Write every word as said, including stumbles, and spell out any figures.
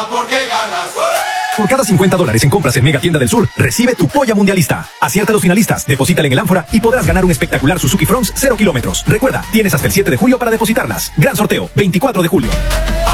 gana porque ganas. Por cada cincuenta dólares en compras en Mega Tienda del Sur, recibe tu polla mundialista. Acierta a los finalistas, deposítala en el ánfora y podrás ganar un espectacular Suzuki Fronts cero kilómetros. Recuerda, tienes hasta el siete de julio para depositarlas. Gran sorteo, veinticuatro de julio.